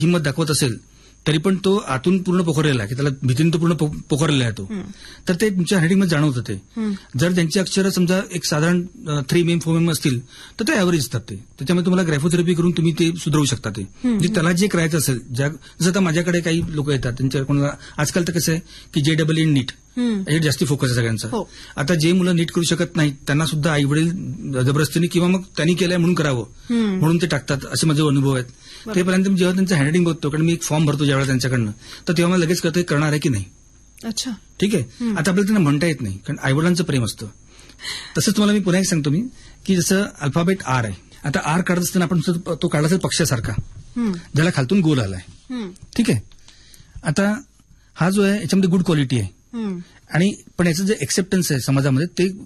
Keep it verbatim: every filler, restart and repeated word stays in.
हिंमत दाखवत असेल तरी पण तो आतून पूर्ण पोखरलेला आहे की त्याला भीतीने तो पूर्ण पो- पोखरलेला आहे तो, तर ते तुमच्या हँडरायटिंगमध्ये जाणवतं ते. जर त्यांची अक्षरं समजा एक साधारण थ्री एम फोर एम असतील तर ते ऍव्हरेज असतात ते. त्याच्यामुळे तुम्हाला ग्राफोथेरपी करून तुम्ही ते सुधारू शकता ते. म्हणजे त्याला जे करायचं असेल, ज्या जसं आता माझ्याकडे काही लोक येतात त्यांच्या कोणाला आजकाल तर कसं आहे की जे डबल इन नीट याच्यावर जास्ती फोकस आहे सगळ्यांचा. आता जे मुलं नीट करू शकत नाहीत त्यांना सुद्धा आई वडील जबरदस्तीने किंवा मग त्यांनी केलंय म्हणून करावं म्हणून ते टाकतात, असे माझे अनुभव आहेत. ते पर्यंत जेव्हा त्यांचं हँडरायटिंग बघतो, कारण मी एक फॉर्म भरतो ज्यावेळेला त्यांच्याकडनं, तर तेव्हा मला लगेच कळतं करणार आहे की नाही. अच्छा, ठीक आहे. आता आपल्याला त्यांना म्हणता येत नाही कारण आईवडिलांचं प्रेम असतं. तसंच तुम्हाला मी पुन्हा एक सांगतो मी की जसं अल्फाबेट आर आहे. आता आर काढत असताना आपण तो काढला असेल पक्षासारखा, ज्याला खालतून गोल आलाय. ठीक आहे. आता हा जो आहे याच्यामध्ये गुड क्वालिटी आहे आणि पण याचं जे एक्सेप्टन्स आहे समाजामध्ये ते